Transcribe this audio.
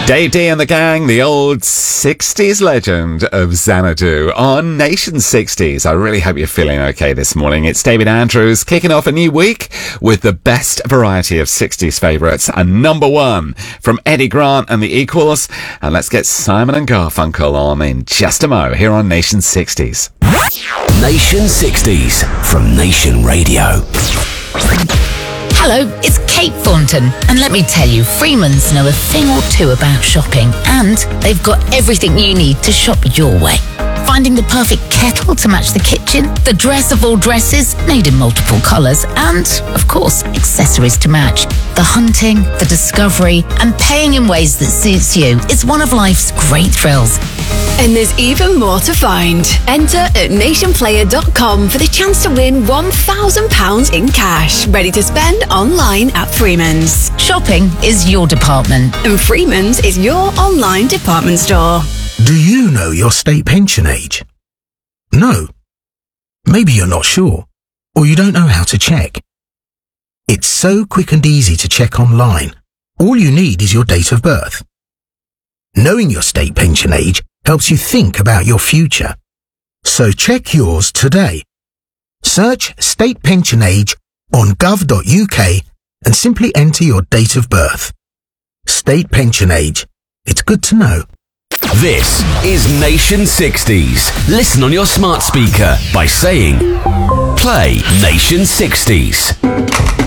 Dave D and the gang, the old 60s legend of Xanadu on Nation 60s. I really hope you're feeling okay this morning. It's David Andrews kicking off a new week with the best variety of 60s favourites and number one from Eddie Grant and the Equals. And let's get Simon and Garfunkel on in just a mo here on Nation 60s. Nation 60s from Nation Radio. Hello, it's Kate Thornton, and let me tell you, Freeman's know a thing or two about shopping, and they've got everything you need to shop your way. Finding the perfect kettle to match the kitchen, the dress of all dresses, made in multiple colours, and, of course, accessories to match. The hunting, the discovery, and paying in ways that suits you is one of life's great thrills. And there's even more to find. Enter at nationplayer.com for the chance to win £1,000 in cash, ready to spend online at Freeman's. Shopping is your department. And Freeman's is your online department store. Do you know your state pension age? No. Maybe you're not sure, or you don't know how to check. It's so quick and easy to check online. All you need is your date of birth. Knowing your state pension age helps you think about your future. So check yours today. Search state pension age on gov.uk and simply enter your date of birth. State pension age. It's good to know. This is Nation 60s. Listen on your smart speaker by saying, play Nation 60s.